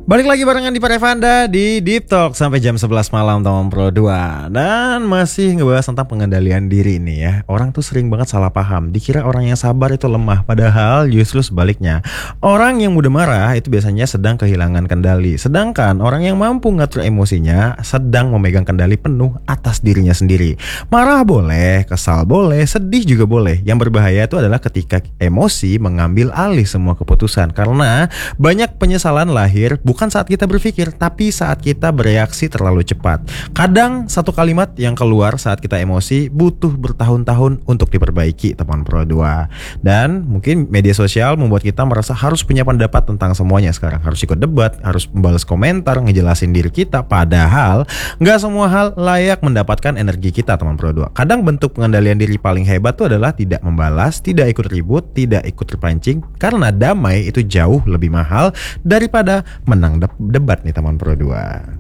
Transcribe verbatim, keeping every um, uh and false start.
Balik lagi barengan di Parevanda di Deep Talk sampai jam sebelas malam teman Pro dua. Dan masih ngebahas tentang pengendalian diri nih ya. Orang tuh sering banget salah paham, dikira orang yang sabar itu lemah, padahal justru sebaliknya. Orang yang mudah marah itu biasanya sedang kehilangan kendali, sedangkan orang yang mampu ngatur emosinya sedang memegang kendali penuh atas dirinya sendiri. Marah boleh, kesal boleh, sedih juga boleh. Yang berbahaya itu adalah ketika emosi mengambil alih semua keputusan, karena banyak penyesalan lahir bukan saat kita berpikir, tapi saat kita bereaksi terlalu cepat. Kadang satu kalimat yang keluar saat kita emosi butuh bertahun-tahun untuk diperbaiki teman Pro dua. Dan mungkin media sosial membuat kita merasa harus punya pendapat tentang semuanya sekarang. Harus ikut debat, harus membalas komentar, ngejelasin diri kita. Padahal gak semua hal layak mendapatkan energi kita teman Pro dua. Kadang bentuk pengendalian diri paling hebat itu adalah tidak membalas, tidak ikut ribut, tidak ikut terpancing. Karena damai itu jauh lebih mahal daripada menang debat nih teman Pro dua.